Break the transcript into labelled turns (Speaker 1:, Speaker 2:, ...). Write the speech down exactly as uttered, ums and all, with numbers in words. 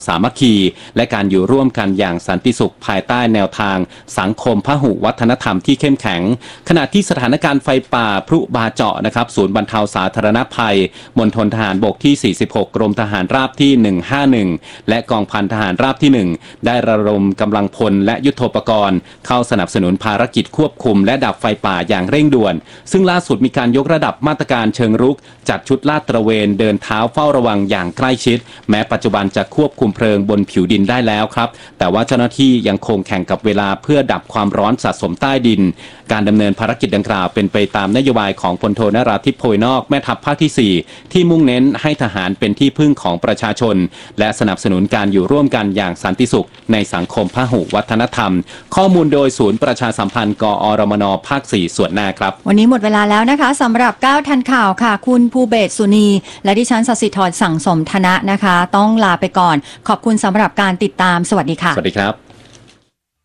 Speaker 1: สามัคคีและการอยู่ร่วมกันอย่างสันติสุขภายใต้แนวทางสังคมพหุวัฒนธรรมที่เข้มแข็งขณะที่สถานการณ์ไฟป่าพลุบาเจาะนะครับศูนย์บรรเทาสาธารณภัยมณฑลทหารบกที่สี่สิบหกกรมทหารราบที่หนึ่งห้าหนึ่งและกองพันทหารราบที่หนึ่งได้ระดมกำลังพลและยุทโธปกรณ์เข้าสนับสนุนภารกิจควบคุมและดับไฟป่าอย่างเร่งด่วนซึ่งล่าสุดมีการยกระดับมาตรการเชิงรุกจัดชุดลาดตระเวนเดินเท้าเฝ้าระวังอย่างใกล้ชิดแม้ปัจจุบันจะควบคุมเพลิงบนผิวดินได้แล้วครับแต่ว่าเจ้าหน้าที่ยังคงแข่งกับเวลาเพื่อดับความร้อนสะสมใต้ดินการดำเนินภารกิจดังกล่าวเป็นไปตามนโยบายของพลโทนราธิปโพยนอกแม่ทัพภาคที่สี่ที่มุ่งเน้นให้ทหารเป็นที่พึ่งของประชาชนและสนับสนุนการอยู่ร่วมกันอย่างสันติสุขในสังคมพหุวัฒนธรรมข้อมูลโดยศูนย์ประชาสัมพันธ์กอรมนภาคสี่ส่วนหน้าครับ
Speaker 2: วันนี้หมดเวลาแล้วนะคะสำหรับเก้าทันข่าวค่ะคุณภูเบศรสุนีและดิฉันศศิธรสั่งสมธนะนะคะต้องลาไปก่อนขอบคุณสำหรับการติดตามสวัสดีค่ะ
Speaker 1: สวัสดีครับ